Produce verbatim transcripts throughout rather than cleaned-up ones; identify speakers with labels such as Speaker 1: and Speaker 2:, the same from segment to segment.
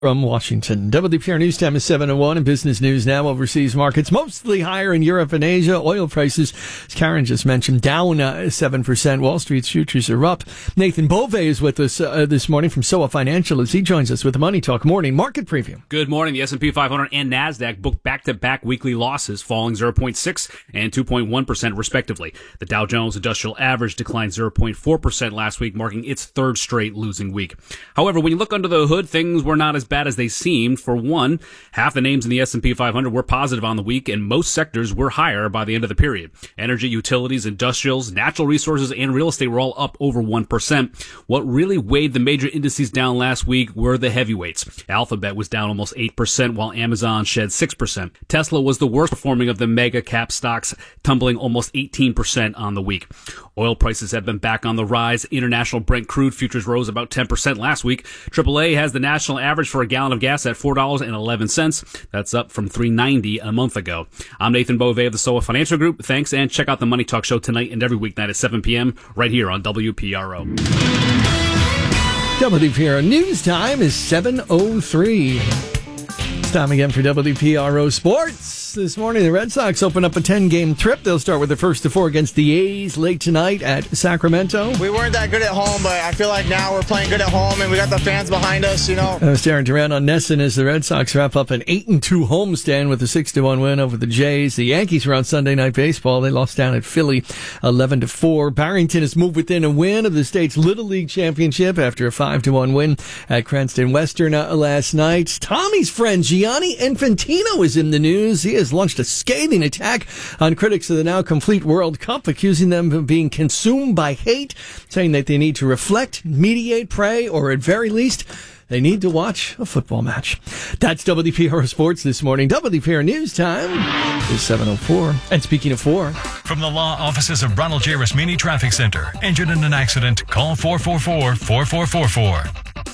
Speaker 1: From Washington, W P R News Time is seven oh one, and business news now. Overseas markets mostly higher in Europe and Asia. Oil prices, as Karen just mentioned, down uh, seven percent. Wall Street's futures are up. Nathan Bove is with us uh, this morning from S O A Financial as he joins us with the Money Talk Morning Market Preview.
Speaker 2: Good morning. The S and P five hundred and NASDAQ booked back-to-back weekly losses, falling zero point six and two point one percent respectively. The Dow Jones Industrial Average declined zero point four percent last week, marking its third straight losing week. However, when you look under the hood, things were not as bad as they seemed. For one, half the names in the S and P five hundred were positive on the week, and most sectors were higher by the end of the period. Energy, utilities, industrials, natural resources, and real estate were all up over one percent. What really weighed the major indices down last week were the heavyweights. Alphabet was down almost eight percent, while Amazon shed six percent. Tesla was the worst performing of the mega cap stocks, tumbling almost eighteen percent on the week. Oil prices have been back on the rise. International Brent crude futures rose about ten percent last week. triple A has the national average for a gallon of gas at four dollars and eleven cents. That's up from three dollars and ninety cents a month ago. I'm Nathan Bove of the S O A Financial Group. Thanks, and check out the Money Talk Show tonight and every weeknight at seven p.m. right here on W P R O.
Speaker 1: W P R O News Time is seven oh three. It's time again for W P R O Sports. This morning, the Red Sox open up a ten-game trip. They'll start with the first of four against the A's late tonight at Sacramento.
Speaker 3: We weren't that good at home, but I feel like now we're playing good at home, and we got the fans behind us, you know.
Speaker 1: Uh, staring around on Nesson as the Red Sox wrap up an eight and two homestand with a six to one win over the Jays. The Yankees were on Sunday Night Baseball. They lost down at Philly eleven to four. Barrington has moved within a win of the state's Little League Championship after a five to one win at Cranston Western uh, last night. Tommy's friend Gianni Infantino is in the news. He has launched a scathing attack on critics of the now complete World Cup, accusing them of being consumed by hate, saying that they need to reflect, mediate, pray, or at very least, they need to watch a football match. That's W P R Sports this morning. W P R News Time is seven oh four. And speaking of four,
Speaker 4: from the law offices of Ronald J. Rasmini Traffic Center. Injured in an accident? Call four four four, four four four four.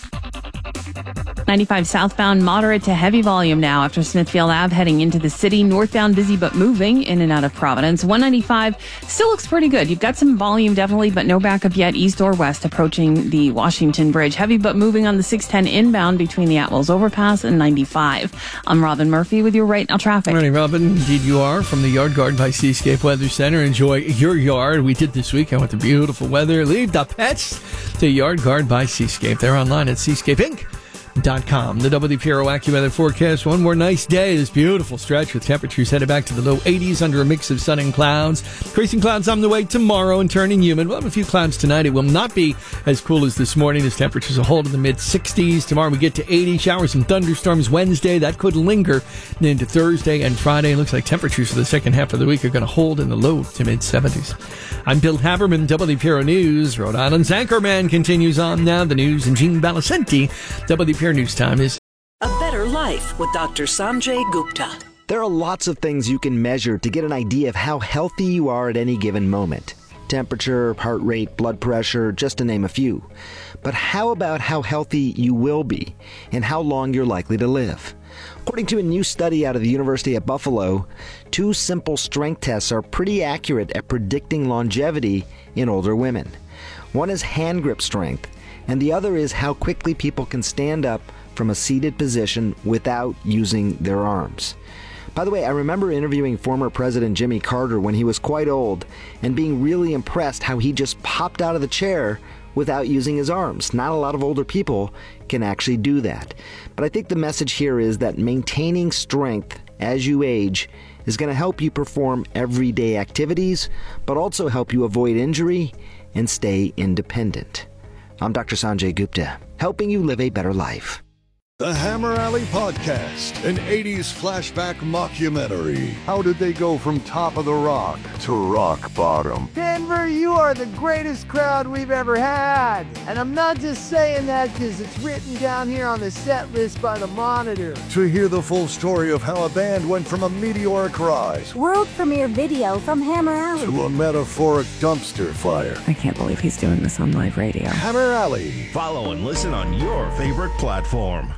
Speaker 5: ninety-five southbound, moderate to heavy volume now after Smithfield Ave heading into the city. Northbound, busy but moving in and out of Providence. one ninety-five still looks pretty good. You've got some volume definitely, but no backup yet east or west approaching the Washington Bridge. Heavy but moving on the six ten inbound between the Atwells Overpass and ninety-five. I'm Robin Murphy with your Right Now Traffic.
Speaker 1: Morning, Robin. Indeed you are. From the Yard Guard by Seascape Weather Center. Enjoy your yard. We did this weekend with the beautiful weather. Leave the pets to Yard Guard by Seascape. They're online at seascape inc dot com. The W P R O AccuWeather forecast. One more nice day. This beautiful stretch with temperatures headed back to the low eighties under a mix of sun and clouds. Increasing clouds on the way tomorrow and turning humid. We'll have a few clouds tonight. It will not be as cool as this morning as temperatures will hold in the mid sixties. Tomorrow we get to eighty. Showers and thunderstorms Wednesday. That could linger into Thursday and Friday. It looks like temperatures for the second half of the week are going to hold in the low to mid seventies. I'm Bill Haberman, W P R O News. Rhode Island's Anchorman continues on now. The news and Gene Balicenti. W P R O News Time is
Speaker 6: A Better Life with Doctor Sanjay Gupta.
Speaker 7: There are lots of things you can measure to get an idea of how healthy you are at any given moment. Temperature, heart rate, blood pressure, just to name a few. But how about how healthy you will be and how long you're likely to live? According to a new study out of the University at Buffalo, two simple strength tests are pretty accurate at predicting longevity in older women. One is hand grip strength, and the other is how quickly people can stand up from a seated position without using their arms. By the way, I remember interviewing former President Jimmy Carter when he was quite old and being really impressed how he just popped out of the chair without using his arms. Not a lot of older people can actually do that. But I think the message here is that maintaining strength as you age is going to help you perform everyday activities, but also help you avoid injury and stay independent. I'm Doctor Sanjay Gupta, helping you live a better life.
Speaker 8: The Hammer Alley Podcast, an eighties flashback mockumentary. How did they go from top of the rock to rock bottom?
Speaker 9: Denver, you are the greatest crowd we've ever had. And I'm not just saying that because it's written down here on the set list by the Monitor.
Speaker 8: To hear the full story of how a band went from a meteoric rise,
Speaker 10: world premiere video from Hammer Alley,
Speaker 8: to a metaphoric dumpster fire.
Speaker 11: I can't believe he's doing this on live radio.
Speaker 8: Hammer Alley.
Speaker 12: Follow and listen on your favorite platform.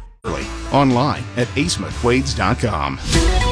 Speaker 13: Online at ace mcquades dot com.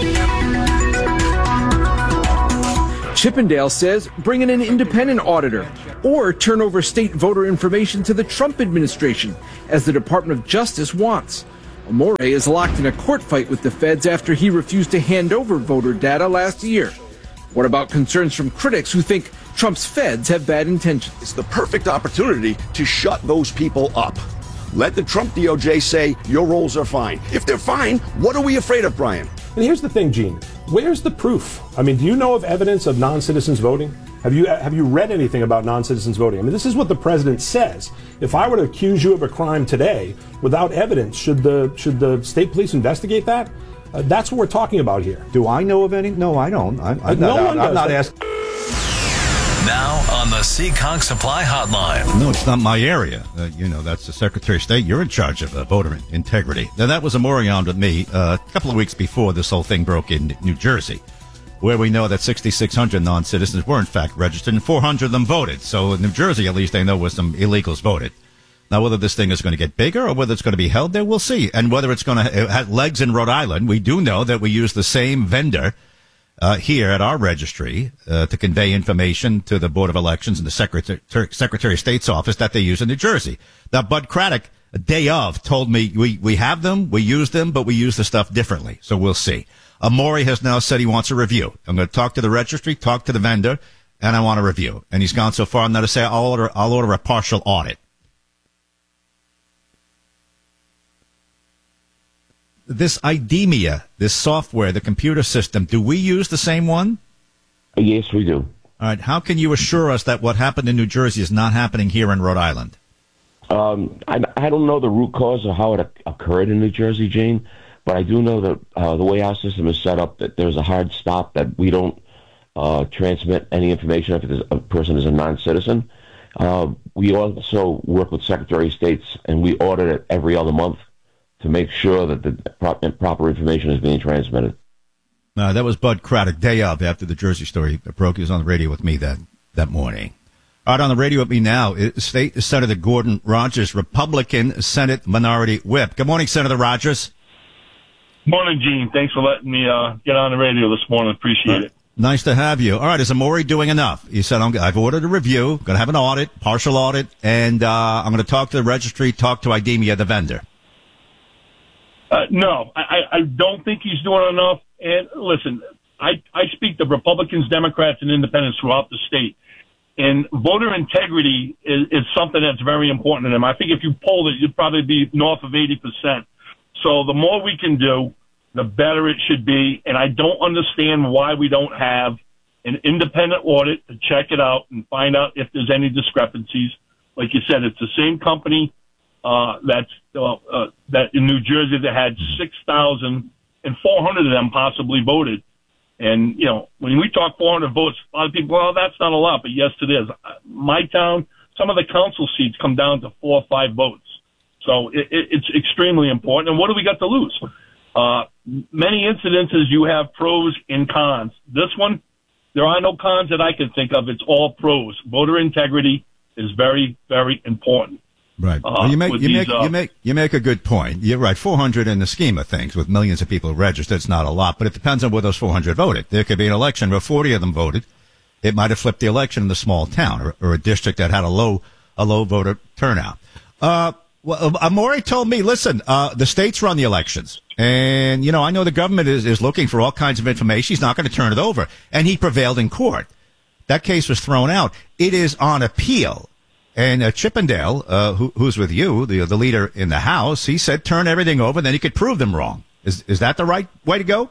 Speaker 14: Chippendale says bring in an independent auditor or turn over state voter information to the Trump administration, as the Department of Justice wants. Amore is locked in a court fight with the feds after he refused to hand over voter data last year. What about concerns from critics who think Trump's feds have bad intentions?
Speaker 15: It's the perfect opportunity to shut those people up. Let the Trump D O J say your rolls are fine. If they're fine, what are we afraid of, Brian?
Speaker 16: And here's the thing, Gene. Where's the proof? I mean, do you know of evidence of non-citizens voting? Have you have you read anything about non-citizens voting? I mean, this is what the president says. If I were to accuse you of a crime today without evidence, should the should the state police investigate that? Uh, that's what we're talking about here.
Speaker 17: Do I know of any? No, I don't. I'm, I'm
Speaker 16: no
Speaker 17: not,
Speaker 16: one
Speaker 17: I'm
Speaker 16: does.
Speaker 17: not asking.
Speaker 4: Now on the Seekonk Supply Hotline.
Speaker 18: No, it's not my area. Uh, you know, that's the Secretary of State. You're in charge of uh, voter integrity. Now, that was a Morion with me uh, a couple of weeks before this whole thing broke in New Jersey, where we know that sixty-six hundred non-citizens were, in fact, registered and four hundred of them voted. So in New Jersey, at least, they know where some illegals voted. Now, whether this thing is going to get bigger or whether it's going to be held there, we'll see. And whether it's going to have legs in Rhode Island, we do know that we use the same vendor Uh, here at our registry uh, to convey information to the Board of Elections and the Secretary, Secretary of State's office that they use in New Jersey. Now, Bud Craddock, a day of, told me we, we have them, we use them, but we use the stuff differently. So we'll see. Amore has now said he wants a review. I'm going to talk to the registry, talk to the vendor, and I want a review. And he's gone so far now to say I'll order, I'll order a partial audit. This IDEMIA, this software, the computer system, do we use the same one?
Speaker 19: Yes, we do.
Speaker 18: All right. How can you assure us that what happened in New Jersey is not happening here in Rhode Island?
Speaker 19: Um, I, I don't know the root cause of how it occurred in New Jersey, Gene, but I do know that uh, the way our system is set up, that there's a hard stop that we don't uh, transmit any information if a person is a non-citizen. Uh, we also work with Secretary of States, and we audit it every other month to make sure that the pro- proper information is being transmitted.
Speaker 18: Uh, that was Bud Craddock, day of, after the Jersey story broke. He was on the radio with me that, that morning. All right, on the radio with me now is State Senator Gordon Rogers, Republican Senate Minority Whip. Good morning, Senator Rogers.
Speaker 20: Morning, Gene. Thanks for letting me uh, get on the radio this morning. Appreciate it.
Speaker 18: Nice to have you. All right, is Amore doing enough? He said, I'm, I've ordered a review, going to have an audit, partial audit, and uh, I'm going to talk to the registry, talk to IDEMIA, the vendor.
Speaker 20: Uh, no, I, I don't think he's doing enough. And listen, I, I speak to Republicans, Democrats, and independents throughout the state. And voter integrity is, is something that's very important to them. I think if you polled it, you'd probably be north of eighty percent. So the more we can do, the better it should be. And I don't understand why we don't have an independent audit to check it out and find out if there's any discrepancies. Like you said, it's the same company Uh, that's uh, uh, that in New Jersey that had six thousand and four hundred of them possibly voted. And, you know, when we talk four hundred votes, a lot of people, well, that's not a lot, but yes, it is. My town, some of the council seats come down to four or five votes. So it, it, it's extremely important. And what do we got to lose? Uh, many incidences, you have pros and cons. This one, there are no cons that I can think of. It's all pros. Voter integrity is very, very important.
Speaker 18: Right.
Speaker 20: Uh,
Speaker 18: well, you make you
Speaker 20: these,
Speaker 18: make
Speaker 20: uh,
Speaker 18: you make you make a good point. You're right. four hundred in the scheme of things, with millions of people registered, it's not a lot. But it depends on where those four hundred voted. There could be an election where forty of them voted. It might have flipped the election in the small town or, or a district that had a low a low voter turnout. Uh, well, Amore told me, listen, uh, the states run the elections, and you know I know the government is is looking for all kinds of information. He's not going to turn it over, and he prevailed in court. That case was thrown out. It is on appeal. And uh, Chippendale, uh, who, who's with you, the the leader in the House, he said turn everything over, then he could prove them wrong. Is is that the right way to go?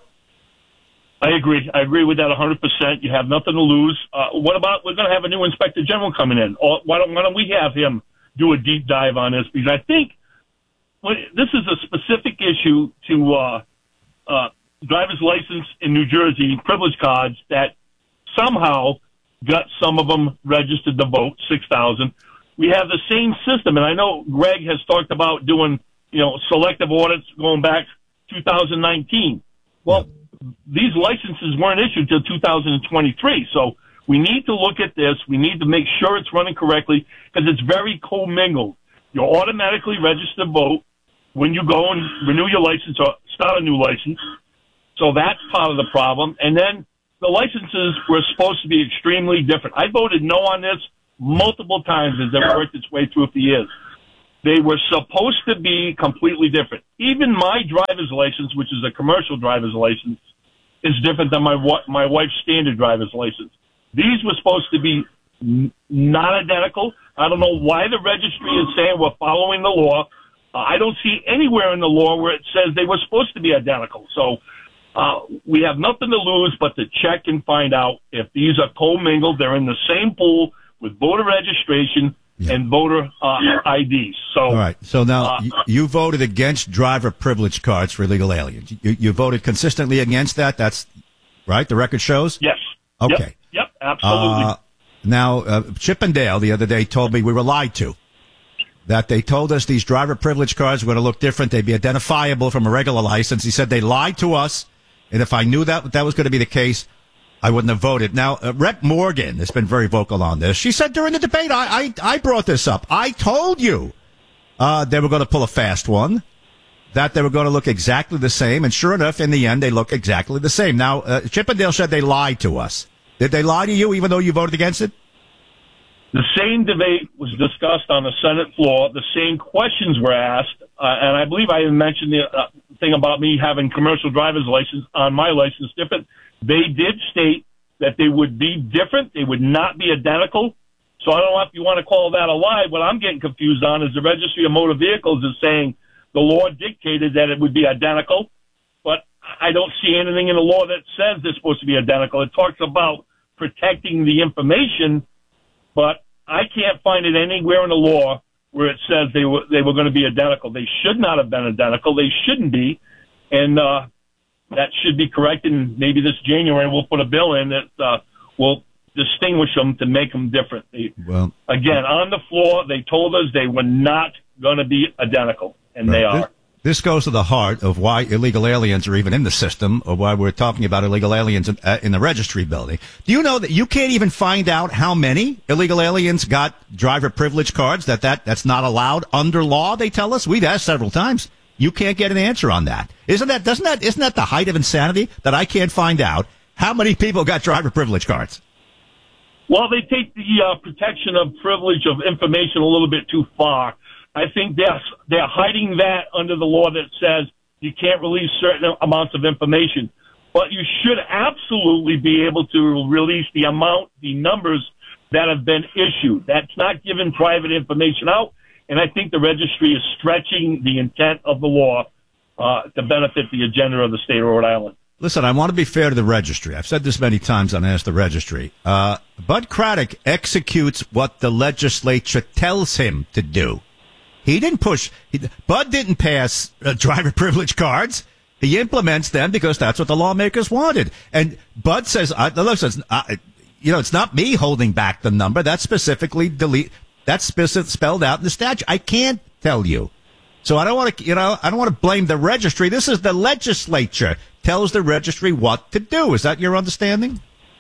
Speaker 20: I agree. I agree with that one hundred percent. You have nothing to lose. Uh, what about we're going to have a new Inspector General coming in? Or why don't, why don't we have him do a deep dive on this? Because I think when, this is a specific issue to uh, uh, driver's license in New Jersey, privilege cards that somehow got some of them registered to vote, six thousand. We have the same system, and I know Greg has talked about doing, you know, selective audits going back two thousand nineteen. Well, yeah. These licenses weren't issued till two thousand twenty-three, so we need to look at this. We need to make sure it's running correctly because it's very commingled. You're automatically registered to vote when you go and renew your license or start a new license, so that's part of the problem. And then the licenses were supposed to be extremely different. I voted no on this multiple times as it worked its way through the years. they were supposed to be completely different. Even my driver's license, which is a commercial driver's license, is different than my my wife's standard driver's license. These were supposed to be n- not identical. I don't know why the registry is saying we're following the law. Uh, I don't see anywhere in the law where it says they were supposed to be identical. So uh, we have nothing to lose but to check and find out if these are commingled. They're in the same pool with voter registration yeah. and voter uh, I Ds. So,
Speaker 18: all right. So now
Speaker 20: uh,
Speaker 18: you, you voted against driver privilege cards for illegal aliens. You, you voted consistently against that. That's right. The record shows.
Speaker 20: Yes.
Speaker 18: Okay.
Speaker 20: Yep. yep absolutely.
Speaker 18: Uh, now, uh, Chip and Dale the other day told me we were lied to. That they told us these driver privilege cards were going to look different. They'd be identifiable from a regular license. He said they lied to us. And if I knew that that was going to be the case, I wouldn't have voted. Now, uh, Rep Morgan has been very vocal on this. She said during the debate, I, I, I brought this up. I told you uh, they were going to pull a fast one, that they were going to look exactly the same. And sure enough, in the end, they look exactly the same. Now, uh, Chip and Dale said they lied to us. Did they lie to you even though you voted against it?
Speaker 20: The same debate was discussed on the Senate floor. The same questions were asked. Uh, and I believe I even mentioned the uh, thing about me having commercial driver's license on my license different. They did state that they would be different. They would not be identical. So I don't know if you want to call that a lie. What I'm getting confused on is the Registry of Motor Vehicles is saying the law dictated that it would be identical. But I don't see anything in the law that says they're supposed to be identical. It talks about protecting the information, but I can't find it anywhere in the law where it says they were they were going to be identical. They should not have been identical. They shouldn't be, and uh, that should be corrected. And maybe this January we'll put a bill in that uh, will distinguish them to make them different. They,
Speaker 18: well,
Speaker 20: again, on the floor, they told us they were not going to be identical, and
Speaker 18: right.
Speaker 20: they are.
Speaker 18: This, this goes to the heart of why illegal aliens are even in the system, or why we're talking about illegal aliens in, uh, in the registry building. Do you know that you can't even find out how many illegal aliens got driver privilege cards? That, that that's not allowed under law, they tell us. We've asked several times. You can't get an answer on that. Isn't that doesn't that isn't that the height of insanity that I can't find out how many people got driver privilege cards?
Speaker 20: Well, they take the uh, protection of privilege of information a little bit too far. I think they're, they're hiding that under the law that says you can't release certain amounts of information. But you should absolutely be able to release the amount, the numbers that have been issued. That's not giving private information out. And I think the registry is stretching the intent of the law uh, to benefit the agenda of the state of Rhode Island.
Speaker 18: Listen, I want to be fair to the registry. I've said this many times on Ask the Registry. Uh, Bud Craddock executes what the legislature tells him to do. He didn't push. He, Bud didn't pass uh, driver privilege cards. He implements them because that's what the lawmakers wanted. And Bud says, uh, listen, uh, you know, it's not me holding back the number. That's specifically delete. That's specific, spelled out in the statute. I can't tell you. So I don't want to, you know, I don't want to blame the registry. This is the legislature tells the registry what to do. Is that your understanding?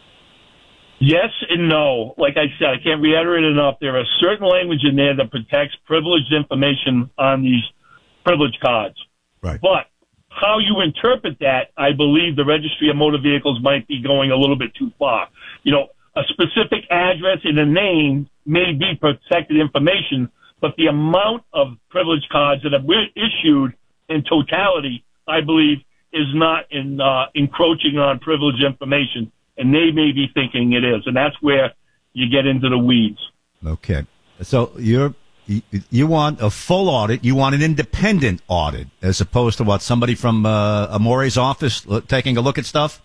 Speaker 20: Yes and no. Like I said, I can't reiterate enough. There is certain language in there that protects privileged information on these privilege cards.
Speaker 18: Right.
Speaker 20: But how you interpret that, I believe the Registry of Motor Vehicles might be going a little bit too far. You know, a specific address and a name may be protected information, but the amount of privilege cards that have been issued in totality, I believe, is not in, uh, encroaching on privileged information. And they may be thinking it is, and that's where you get into the weeds.
Speaker 18: Okay, so you're you, you want a full audit, you want an independent audit, as opposed to what somebody from uh, Amore's office taking a look at stuff.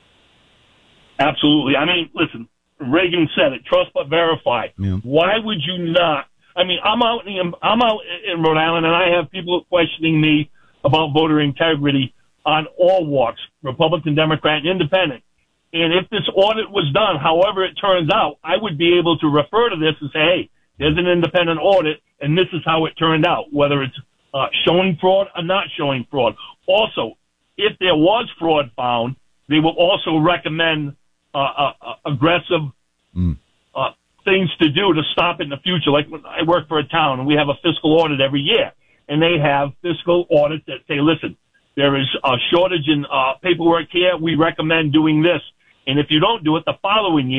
Speaker 20: Absolutely. I mean, listen, Reagan said it: trust but verify.
Speaker 18: Yeah.
Speaker 20: Why would you not? I mean, I'm out in I'm out in Rhode Island, and I have people questioning me about voter integrity on all walks, Republican, Democrat, and Independent. And if this audit was done, however it turns out, I would be able to refer to this and say, hey, there's an independent audit, and this is how it turned out, whether it's uh, showing fraud or not showing fraud. Also, if there was fraud found, they will also recommend uh, uh, uh, aggressive
Speaker 18: mm.
Speaker 20: uh, things to do to stop it in the future. Like when I work for a town, and we have a fiscal audit every year, and they have fiscal audits that say, listen, there is a shortage in uh, paperwork here. We recommend doing this. And if you don't do it the following year,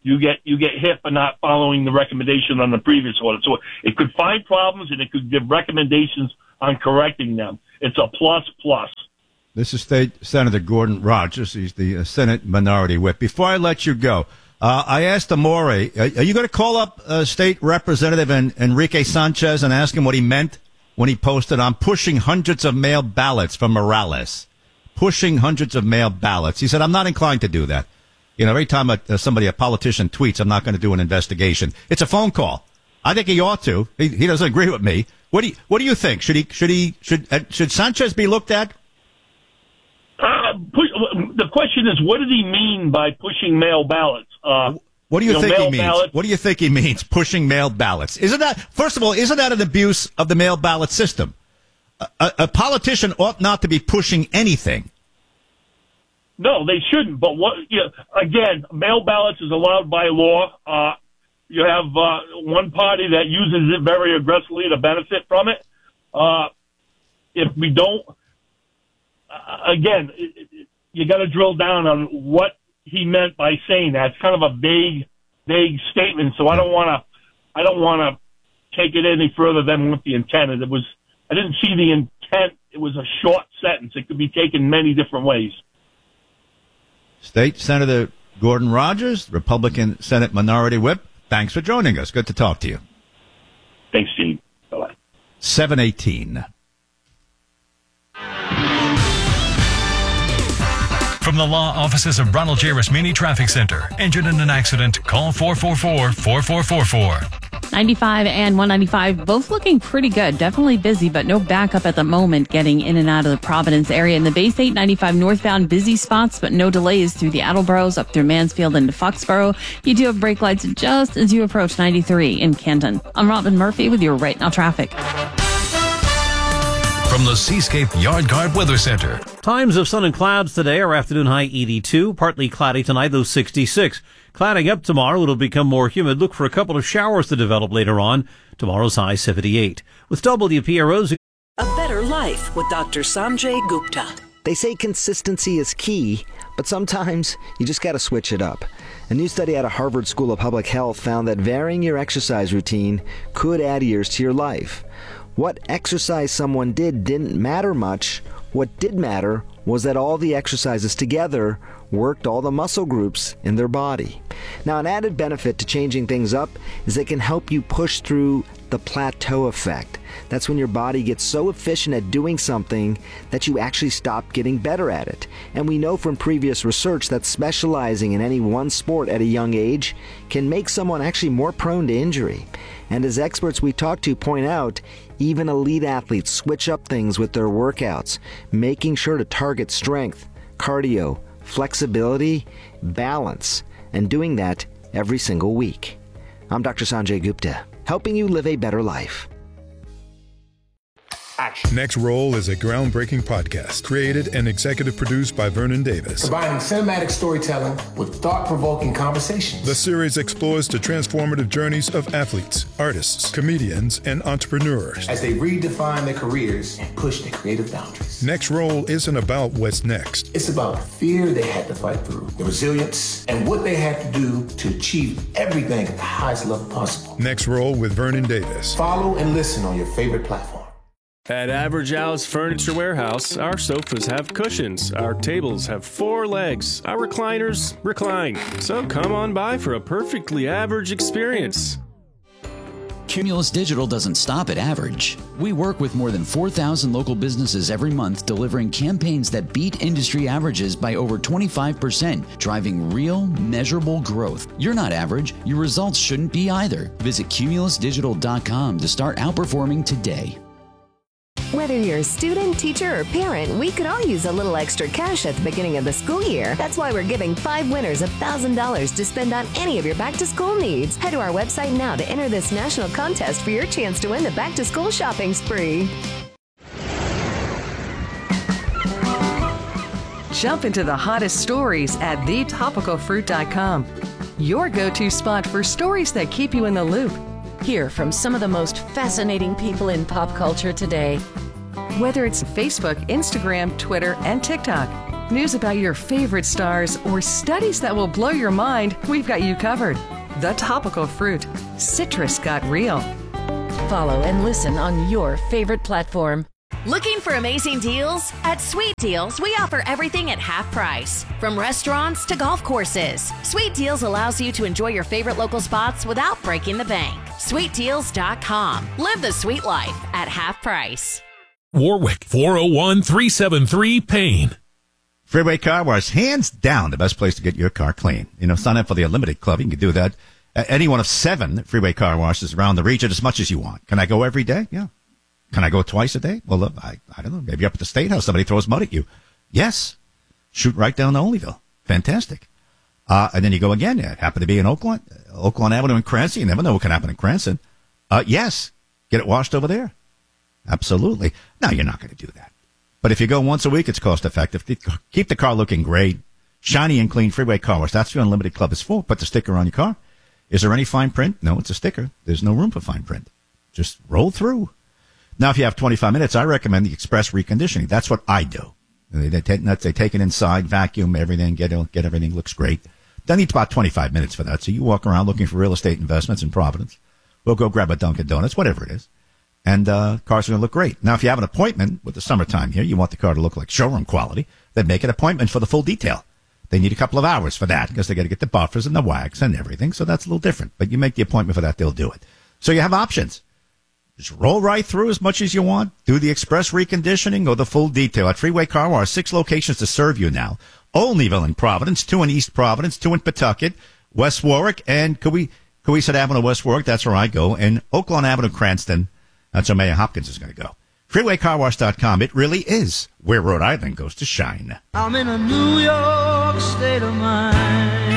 Speaker 20: you get you get hit for not following the recommendation on the previous order. So it could find problems and it could give recommendations on correcting them. It's a plus plus.
Speaker 18: This is State Senator Gordon Rogers. He's the uh, Senate Minority Whip. Before I let you go, uh, I asked Amore, are, are you going to call up uh, State Representative en- Enrique Sanchez and ask him what he meant when he posted, "I'm pushing hundreds of mail ballots from Morales"? Pushing hundreds of mail ballots. He said, I'm not inclined to do that. You know, every time a, uh, somebody, a politician tweets, I'm not going to do an investigation. It's a phone call. I think he ought to. He, he doesn't agree with me. What do you, what do you think? Should he, should he, should, uh, should Sanchez be looked at?
Speaker 20: Uh, push, the question is, what did he mean by pushing mail ballots? Uh,
Speaker 18: what do you,
Speaker 20: you
Speaker 18: think
Speaker 20: know,
Speaker 18: he means?
Speaker 20: Ballots?
Speaker 18: What do you think he means? Pushing mail ballots? Isn't that, first of all, isn't that an abuse of the mail ballot system? A, a, a politician ought not to be pushing anything.
Speaker 20: No, they shouldn't. But what? You know, again, mail ballots is allowed by law. Uh, you have uh, one party that uses it very aggressively to benefit from it. Uh, if we don't. Uh, again, it, it, you got to drill down on what he meant by saying that. It's kind of a vague, vague statement. So I don't want to, I don't want to take it any further than what the intent is. It was, I didn't see the intent. It was a short sentence. It could be taken many different ways.
Speaker 18: State Senator Gordon Rogers, Republican Senate Minority Whip. Thanks for joining us. Good to talk to you.
Speaker 20: Thanks, Steve. Bye-bye.
Speaker 18: seven eighteen.
Speaker 4: From the law offices of Ronald J. Rasmini Traffic Center. Injured in an accident? Call four four four, four four four four.
Speaker 5: ninety-five and one ninety-five, both looking pretty good. Definitely busy, but no backup at the moment getting in and out of the Providence area. In the Bay State ninety-five northbound, busy spots, but no delays through the Attleboro's up through Mansfield into Foxborough. You do have brake lights just as you approach ninety-three in Canton. I'm Robin Murphy with your Right Now Traffic.
Speaker 4: From the Seascape Yard Guard Weather Center.
Speaker 21: Times of sun and clouds today. Our afternoon high eighty-two. Partly cloudy tonight, though sixty-six. Clouding up tomorrow. It'll become more humid. Look for a couple of showers to develop later on. Tomorrow's high seventy-eight. With W P R O's
Speaker 6: A Better Life with Doctor Sanjay Gupta.
Speaker 7: They say consistency is key, but sometimes you just got to switch it up. A new study out of Harvard School of Public Health found that varying your exercise routine could add years to your life. What exercise someone did didn't matter much. What did matter was that all the exercises together worked all the muscle groups in their body. Now, an added benefit to changing things up is it can help you push through the plateau effect. That's when your body gets so efficient at doing something that you actually stop getting better at it. And we know from previous research that specializing in any one sport at a young age can make someone actually more prone to injury. And as experts we talk to point out, even elite athletes switch up things with their workouts, making sure to target strength, cardio, flexibility, balance, and doing that every single week. I'm Doctor Sanjay Gupta, helping you live a better life.
Speaker 22: Action. Next Roll is a groundbreaking podcast created and executive produced by Vernon Davis.
Speaker 23: Combining cinematic storytelling with thought-provoking conversations.
Speaker 22: The series explores the transformative journeys of athletes, artists, comedians, and entrepreneurs
Speaker 23: as they redefine their careers and push their creative boundaries.
Speaker 22: Next Roll isn't about what's next.
Speaker 23: It's about the fear they had to fight through, the resilience, and what they had to do to achieve everything at the highest level possible.
Speaker 22: Next Roll with Vernon Davis.
Speaker 23: Follow and listen on your favorite platform.
Speaker 24: At Average Al's Furniture Warehouse, our sofas have cushions, our tables have four legs, our recliners recline. So come on by for a perfectly average experience.
Speaker 25: Cumulus Digital doesn't stop at average. We work with more than four thousand local businesses every month, delivering campaigns that beat industry averages by over twenty-five percent, driving real, measurable growth. You're not average. Your results shouldn't be either. Visit cumulus digital dot com to start outperforming today.
Speaker 26: Whether you're a student, teacher, or parent, we could all use a little extra cash at the beginning of the school year. That's why we're giving five winners one thousand dollars to spend on any of your back-to-school needs. Head to our website now to enter this national contest for your chance to win the back-to-school shopping spree.
Speaker 27: Jump into the hottest stories at the topical fruit dot com. Your go-to spot for stories that keep you in the loop.
Speaker 28: Hear from some of the most fascinating people in pop culture today.
Speaker 27: Whether it's Facebook, Instagram, Twitter, and TikTok, News about your favorite stars or studies that will blow your mind, we've got you covered. The Topical Fruit. Citrus got real.
Speaker 28: Follow and listen on your favorite platform.
Speaker 1: Looking for amazing deals? At Sweet Deals, we offer everything at half price. From restaurants to golf courses, Sweet Deals allows you to enjoy your favorite local spots without breaking the bank. sweet deals dot com. Live the sweet life at half price.
Speaker 2: Warwick, four oh one, three seven three, Payne.
Speaker 18: Freeway Car Wash, hands down the best place to get your car clean. You know, sign up for the Unlimited Club. You can do that at any one of seven Freeway Car Washes around the region as much as you want. Can I go every day? Yeah. Can I go twice a day? Well, look, I, I don't know. Maybe up at the State House, somebody throws mud at you. Yes. Shoot right down to Olneyville. Fantastic. Uh, and then you go again. It happened to be in Oakland, Oakland Avenue in Cranston. You never know what can happen in Cranston. Uh, yes. Get it washed over there. Absolutely. Now, you're not going to do that. But if you go once a week, it's cost effective. Keep the car looking great. Shiny and clean Freeway Car Wash. That's what your Unlimited Club is for. Put the sticker on your car. Is there any fine print? No, it's a sticker. There's no room for fine print. Just roll through. Now, if you have twenty-five minutes, I recommend the express reconditioning. That's what I do. They, they, take, they take it inside, vacuum everything, get, get everything, looks great. That needs about twenty-five minutes for that. So you walk around looking for real estate investments in Providence. We'll go grab a Dunkin' Donuts, whatever it is. And uh cars are going to look great. Now, if you have an appointment with the summertime here, you want the car to look like showroom quality, then make an appointment for the full detail. They need a couple of hours for that because they got to get the buffers and the wax and everything. So that's a little different. But you make the appointment for that, they'll do it. So you have options. Just roll right through as much as you want. Do the express reconditioning or the full detail. At Freeway Car Wash, six locations to serve you now. Olneyville in Providence, two in East Providence, two in Pawtucket, West Warwick, and Coe- Coeasett Avenue, West Warwick. That's where I go. And Oakland Avenue, Cranston. That's where Mayor Hopkins is going to go. freeway car wash dot com. It really is where Rhode Island goes to shine.
Speaker 3: I'm in a New York state of mind.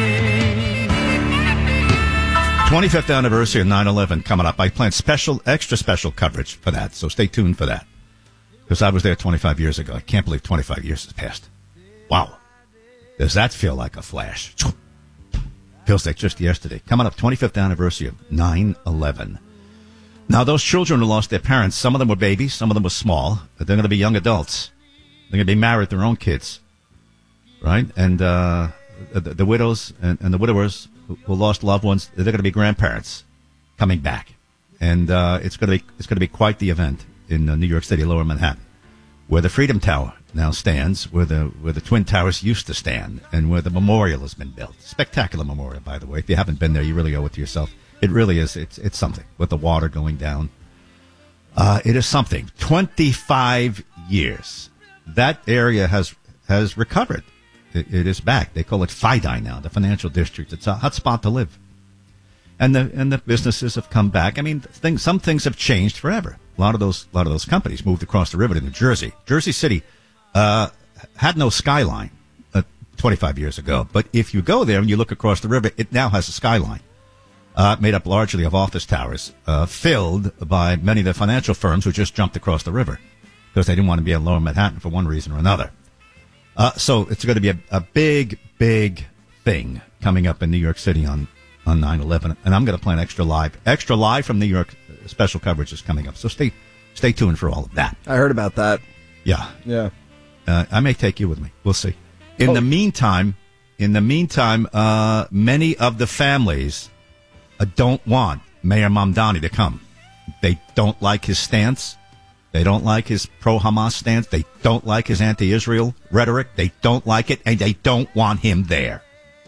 Speaker 18: twenty-fifth anniversary of nine eleven coming up. I plan special, extra special coverage for that, so stay tuned for that. Because I was there twenty-five years ago. I can't believe twenty-five years has passed. Wow. Does that feel like a flash? Feels like just yesterday. Coming up, twenty-fifth anniversary of nine eleven. Now, those children who lost their parents, some of them were babies, some of them were small, but they're going to be young adults. They're going to be married with their own kids, right? And uh, the, the widows and, and the widowers who, who lost loved ones, they're going to be grandparents coming back. And uh, it's going to be it's going to be quite the event in uh, New York City, Lower Manhattan, where the Freedom Tower now stands, where the where the Twin Towers used to stand, and where the memorial has been built. Spectacular memorial, by the way. If you haven't been there, you really owe it to yourself. It really is. It's it's something with the water going down. Uh, it is something. twenty-five years. That area has has recovered. It, it is back. They call it FIDI now, the financial district. It's a hot spot to live. And the and the businesses have come back. I mean, things, some things have changed forever. A lot of those a lot of those companies moved across the river to New Jersey. Jersey City uh, had no skyline uh, twenty-five years ago. But if you go there and you look across the river, it now has a skyline. Uh, made up largely of office towers, uh, filled by many of the financial firms who just jumped across the river because they didn't want to be in Lower Manhattan for one reason or another. Uh, so it's going to be a, a big, big thing coming up in New York City on, on nine eleven. And I'm going to plan extra live. Extra live from New York. Special coverage is coming up. So stay stay tuned for all of that.
Speaker 8: I heard about that.
Speaker 18: Yeah.
Speaker 8: Yeah.
Speaker 18: Uh, I may take you with me. We'll see. In oh. the meantime, in the meantime, uh, many of the families Uh, don't want Mayor Mamdani to come. They don't like his stance. They don't like his pro-Hamas stance. They don't like his anti-Israel rhetoric. They don't like it, and they don't want him there.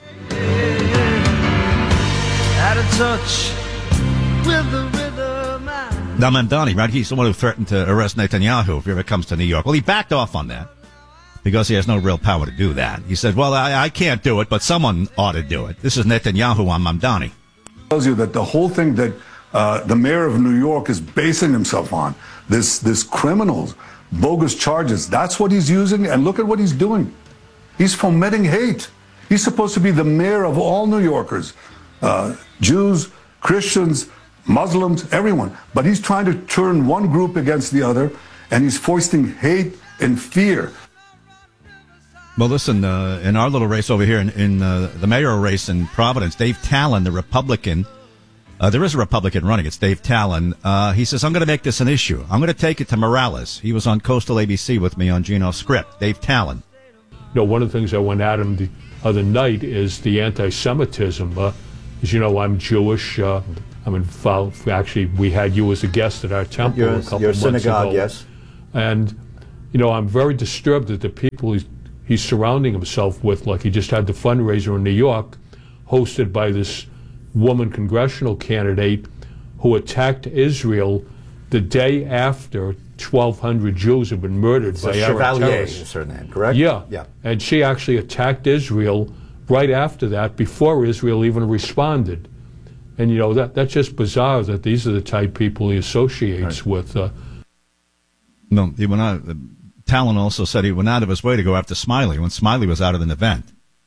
Speaker 3: Out of touch with the rhythm.
Speaker 18: Now, Mamdani, right, he's the one who threatened to arrest Netanyahu if he ever comes to New York. Well, he backed off on that because he has no real power to do that. He said, well, I, I can't do it, but someone ought to do it. This is Netanyahu on Mamdani.
Speaker 9: Tells you that the whole thing that uh, the mayor of New York is basing himself on, this this criminals, bogus charges, that's what he's using, and look at what he's doing. He's fomenting hate. He's supposed to be the mayor of all New Yorkers, uh, Jews, Christians, Muslims, everyone. But he's trying to turn one group against the other, and he's foisting hate and fear.
Speaker 18: Well, listen, uh, in our little race over here, in, in uh, the mayoral race in Providence, Dave Talon, the Republican, uh, there is a Republican running. It's Dave Talon. Uh, he says, I'm going to make this an issue. I'm going to take it to Morales. He was on Coastal A B C with me on Gino's Script. Dave Talon.
Speaker 8: know, one of the things I went at him the other night is the anti-Semitism. Uh, as you know, I'm Jewish. Uh, I'm involved. Actually, we had you as a guest at our temple
Speaker 17: your,
Speaker 8: a couple
Speaker 17: your
Speaker 8: of months
Speaker 17: synagogue,
Speaker 8: ago.
Speaker 17: yes.
Speaker 8: And, you know, I'm very disturbed that the people he's, he's surrounding himself with, like he just had the fundraiser in New York, hosted by this woman congressional candidate who attacked Israel the day after twelve hundred Jews have been murdered
Speaker 17: So
Speaker 8: by Arab
Speaker 17: Chevalier
Speaker 8: terrorists.
Speaker 17: is her name, correct?
Speaker 8: Yeah.
Speaker 17: Yeah.
Speaker 8: And she actually attacked Israel right after that, before Israel even responded. And, you know, that that's just bizarre that these are the type of people he associates
Speaker 18: Right.
Speaker 8: with. Uh,
Speaker 18: No, he went out. Talon also said he went out of his way to go after Smiley when Smiley was out of an event.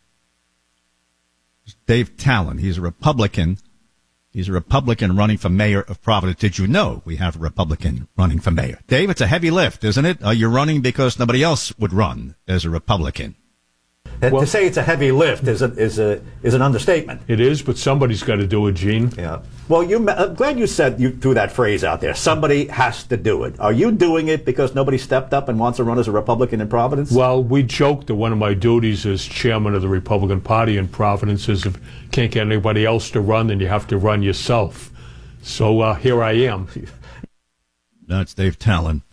Speaker 18: Dave Talon, he's a Republican. He's a Republican running for mayor of Providence. Did you know we have a Republican running for mayor? Dave, it's a heavy lift, isn't it? Uh, you're running because nobody else would run as a Republican.
Speaker 17: And to say it's a heavy lift is a, is a is an understatement.
Speaker 8: It is, but somebody's got to do it, Gene.
Speaker 17: Yeah. Well, you, I'm glad you said you threw that phrase out there. Somebody has to do it. Are you doing it because nobody stepped up and wants to run as a Republican in Providence?
Speaker 8: Well, we joked that one of my duties as chairman of the Republican Party in Providence is if you can't get anybody else to run, then you have to run yourself. So uh, here I am.
Speaker 18: That's Dave Talon.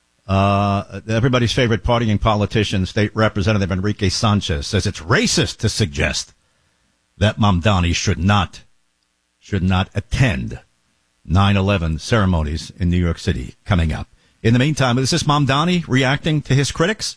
Speaker 18: Uh, everybody's favorite partying politician, State Representative Enrique Sanchez, says it's racist to suggest that Mamdani should not should not attend nine eleven ceremonies in New York City coming up. In the meantime, is this Mamdani reacting to his critics?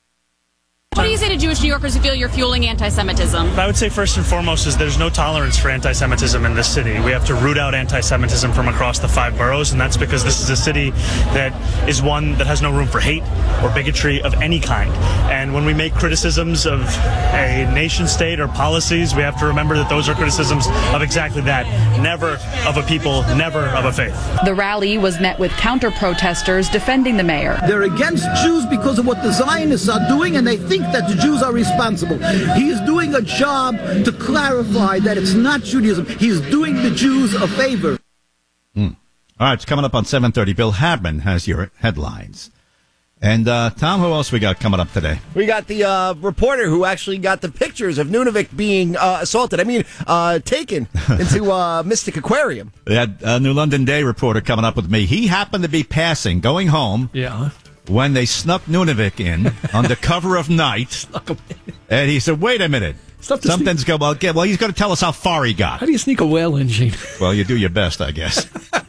Speaker 10: What do you say to Jewish New Yorkers who feel you're fueling anti-Semitism?
Speaker 11: I would say first and foremost is there's no tolerance for anti-Semitism in this city. We have to root out anti-Semitism from across the five boroughs, and that's because this is a city that is one that has no room for hate or bigotry of any kind. And when we make criticisms of a nation state or policies, we have to remember that those are criticisms of exactly that. Never of a people, never of a faith.
Speaker 12: The rally was met with counter-protesters defending the mayor.
Speaker 13: They're against Jews because of what the Zionists are doing, and they think that the Jews are responsible. He is doing a job to clarify that it's not Judaism. He is doing the Jews a favor.
Speaker 18: Mm. All right, it's coming up on seven thirty. Bill Hadman has your headlines. And, uh, Tom, who else we got coming up today?
Speaker 14: We got the uh, reporter who actually got the pictures of Nunavik being uh, assaulted. I mean, uh, taken into uh, Mystic Aquarium.
Speaker 18: We had a New London Day reporter coming up with me. He happened to be passing, going home.
Speaker 21: Yeah.
Speaker 18: When they snuck Nunavik in on the cover of night. And he said, wait a minute. Something's going well, well, he's going to tell us how far he got.
Speaker 21: How do you sneak a whale in, Gene?
Speaker 18: Well, you do your best, I guess.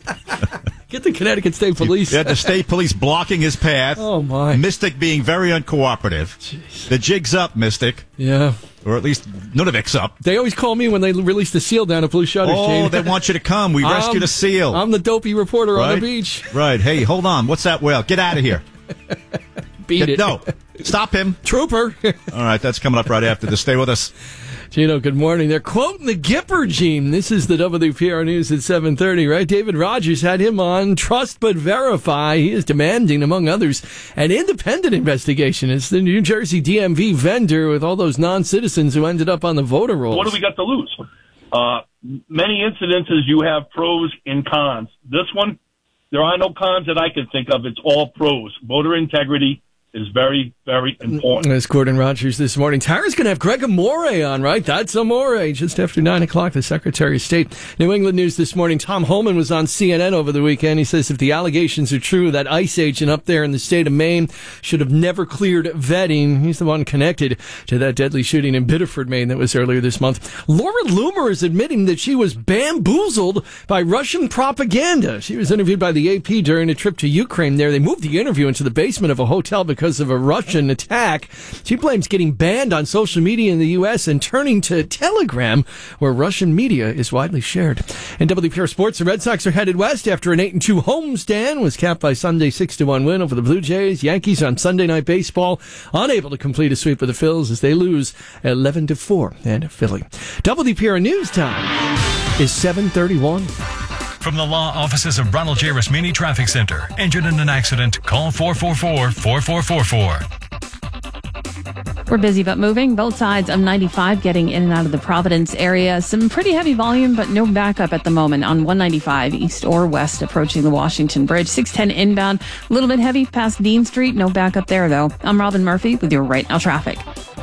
Speaker 21: Get the Connecticut State Police.
Speaker 18: You had the state police blocking his path.
Speaker 21: Oh, my.
Speaker 18: Mystic being very uncooperative. Jeez. The jig's up, Mystic.
Speaker 21: Yeah.
Speaker 18: Or at least Nunavik's up.
Speaker 21: They always call me when they release the seal down at Blue Shutters,
Speaker 18: Oh,
Speaker 21: Gene.
Speaker 18: they want you to come. We rescued a seal.
Speaker 21: I'm the dopey reporter
Speaker 18: right?
Speaker 21: on the beach.
Speaker 18: Right. Hey, hold on. What's that whale? Get out of here.
Speaker 21: Beat
Speaker 18: Get,
Speaker 21: it.
Speaker 18: No. Stop him.
Speaker 21: Trooper.
Speaker 18: All right. That's coming up right after this. Stay with us.
Speaker 21: Gino, good morning. They're quoting the Gipper Gene. This is the W P R News at seven thirty, right? David Rogers had him on Trust But Verify. He is demanding, among others, an independent investigation. It's the New Jersey D M V vendor with all those non-citizens who ended up on the voter rolls.
Speaker 20: What do we got to lose? Uh, many incidences you have pros and cons. This one, there are no cons that I can think of. It's all pros. Voter integrity is very, very important.
Speaker 21: As Gordon Rogers this morning. Tara's going to have Greg Amore on, right? That's Amore, just after nine o'clock, the Secretary of State. New England News this morning. Tom Holman was on C N N over the weekend. He says if the allegations are true, that ICE agent up there in the state of Maine should have never cleared vetting. He's the one connected to that deadly shooting in Biddeford, Maine that was earlier this month. Laura Loomer is admitting that she was bamboozled by Russian propaganda. She was interviewed by the A P during a trip to Ukraine there. They moved the interview into the basement of a hotel because Because of a Russian attack. She blames getting banned on social media in the U S and turning to Telegram, where Russian media is widely shared. In W P R Sports, the Red Sox are headed west after an eight and two homestand was capped by Sunday's six to one win over the Blue Jays. Yankees on Sunday Night Baseball unable to complete a sweep of the Phils as they lose eleven to four and Philly. W P R News time is seven thirty-one.
Speaker 4: From the law offices of Ronald J. Rasmini Traffic Center. Injured in an accident? Call four four four, four four four four.
Speaker 5: We're busy but moving. Both sides of ninety-five getting in and out of the Providence area. Some pretty heavy volume, but no backup at the moment on one ninety-five east or west approaching the Washington Bridge. six ten inbound, a little bit heavy past Dean Street. No backup there, though. I'm Robin Murphy with your Right Now Traffic.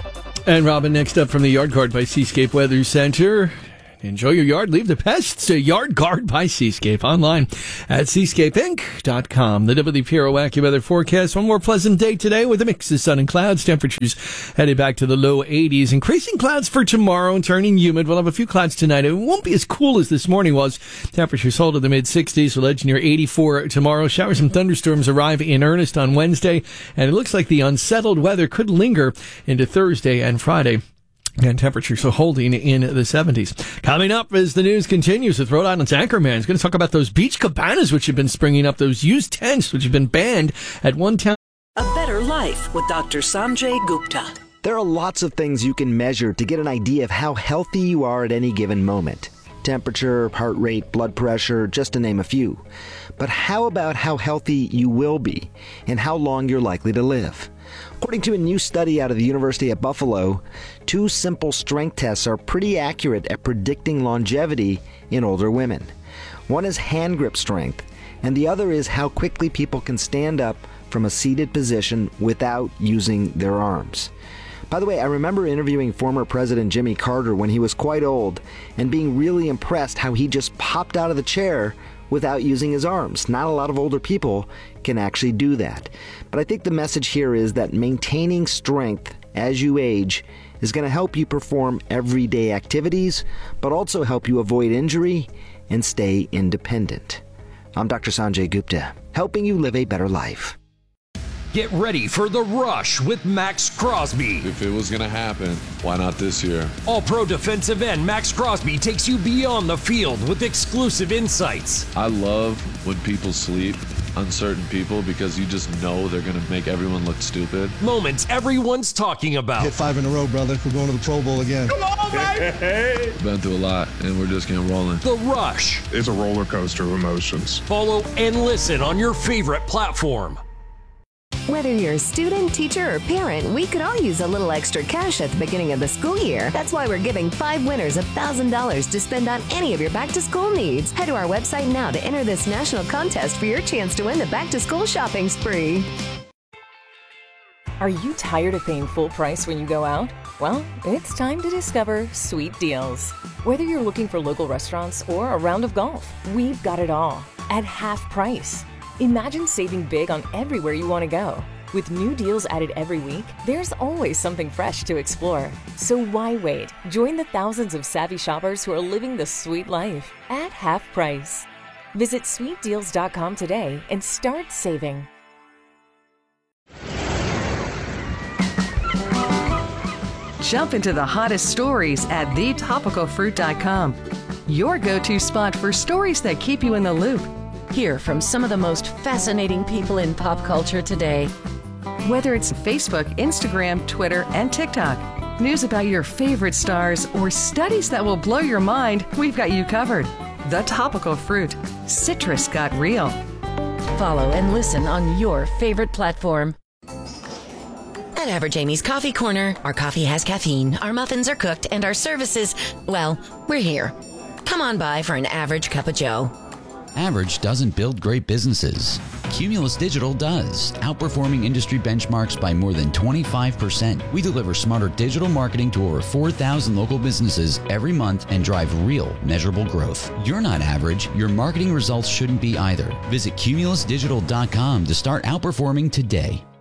Speaker 6: And Robin, next up from the Yard Guard by Seascape Weather Center. Enjoy your yard. Leave the pests. Yard Guard by Seascape. Online at seascape inc dot com. The W P R O AccuWeather forecast. One more pleasant day today with a mix of sun and clouds. Temperatures headed back to the low eighties. Increasing clouds for tomorrow and turning humid. We'll have a few clouds tonight. It won't be as cool as this morning was. Temperatures hold to the mid sixties. We'll edge near eighty-four tomorrow. Showers and thunderstorms arrive in earnest on Wednesday. And it looks like the unsettled weather could linger into Thursday and Friday. And temperatures are holding in the seventies. Coming up as the news continues with Rhode Island's Anchorman. He's going to talk about those beach cabanas which have been springing up, those used tents which have been banned at one town.
Speaker 7: A better life with Doctor Sanjay Gupta.
Speaker 15: There are lots of things you can measure to get an idea of how healthy you are at any given moment. Temperature, heart rate, blood pressure, just to name a few. But how about how healthy you will be and how long you're likely to live? According to a new study out of the University at Buffalo, two simple strength tests are pretty accurate at predicting longevity in older women. One is hand grip strength, and the other is how quickly people can stand up from a seated position without using their arms. By the way, I remember interviewing former President Jimmy Carter when he was quite old and being really impressed how he just popped out of the chair without using his arms. Not a lot of older people can actually do that. But I think the message here is that maintaining strength as you age is going to help you perform everyday activities, but also help you avoid injury and stay independent. I'm Doctor Sanjay Gupta, helping you live a better life.
Speaker 16: Get ready for The Rush with Max Crosby.
Speaker 19: If it was going to happen, why not this year?
Speaker 16: All-pro defensive end Max Crosby takes you beyond the field with exclusive insights.
Speaker 19: I love when people sleep, uncertain people, because you just know they're going to make everyone look stupid.
Speaker 16: Moments everyone's talking about.
Speaker 22: Hit five in a row, brother. We're going to the Pro Bowl again.
Speaker 19: Come on, baby! Been through a lot, and we're just getting rolling.
Speaker 16: The Rush.
Speaker 23: It's a roller coaster of emotions.
Speaker 16: Follow and listen on your favorite platform.
Speaker 26: Whether you're a student, teacher, or parent, we could all use a little extra cash at the beginning of the school year. That's why we're giving five winners one thousand dollars to spend on any of your back-to-school needs. Head to our website now to enter this national contest for your chance to win the back-to-school shopping spree.
Speaker 28: Are you tired of paying full price when you go out? Well, it's time to discover Sweet Deals. Whether you're looking for local restaurants or a round of golf, we've got it all at half price. Imagine saving big on everywhere you want to go. With new deals added every week, there's always something fresh to explore. So why wait? Join the thousands of savvy shoppers who are living the sweet life at half price. Visit sweet deals dot com today and start saving.
Speaker 27: Jump into the hottest stories at the topical fruit dot com. Your go-to spot for stories that keep you in the loop.
Speaker 28: Hear from some of the most fascinating people in pop culture today.
Speaker 27: Whether it's Facebook, Instagram, Twitter, and TikTok, news about your favorite stars, or studies that will blow your mind, we've got you covered. The Topical Fruit. Citrus got real.
Speaker 28: Follow and listen on your favorite platform.
Speaker 1: At Average Amy's Coffee Corner, our coffee has caffeine, our muffins are cooked, and our services, well, we're here. Come on by for an average cup of joe.
Speaker 25: Average doesn't build great businesses. Cumulus Digital does, outperforming industry benchmarks by more than twenty-five percent. We deliver smarter digital marketing to over four thousand local businesses every month and drive real, measurable growth. You're not average. Your marketing results shouldn't be either. Visit cumulus digital dot com to start outperforming today.